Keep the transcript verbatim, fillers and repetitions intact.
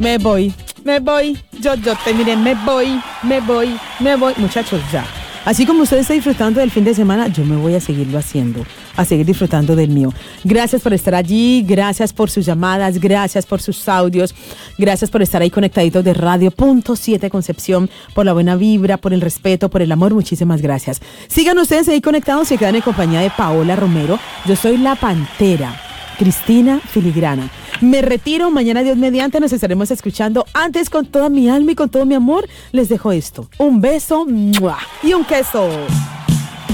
me voy, me voy, yo, yo te miren, me voy, me voy, me voy. Muchachos, ya. Así como usted está disfrutando del fin de semana, yo me voy a seguirlo haciendo, a seguir disfrutando del mío. Gracias por estar allí, gracias por sus llamadas, gracias por sus audios, gracias por estar ahí conectaditos de Radio Punto siete Concepción, por la buena vibra, por el respeto, por el amor, muchísimas gracias. Sigan ustedes ahí conectados y quedan en compañía de Paola Romero. Yo soy La Pantera, Cristina Filigrana. Me retiro, mañana Dios mediante nos estaremos escuchando. Antes, con toda mi alma y con todo mi amor, les dejo esto. Un beso ¡mua! Y un queso.